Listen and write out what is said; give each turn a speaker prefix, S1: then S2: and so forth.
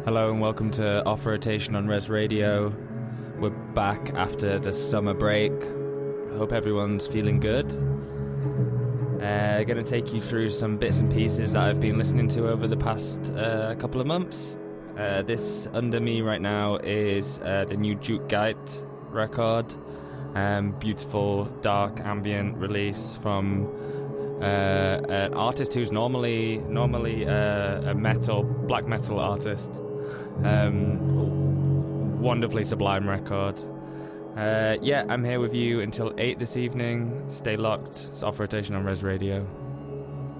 S1: Hello and welcome to Off Rotation on Res Radio. We're back after the summer break. I hope everyone's feeling good. Going to take you through some bits and pieces that I've been listening to over the past couple of months. This under me right now is the new Juke Geit record. Beautiful, dark, ambient release from an artist who's normally a black metal artist. Wonderfully sublime record. I'm here with you until 8 this evening. Stay locked. It's Off Rotation on Res Radio.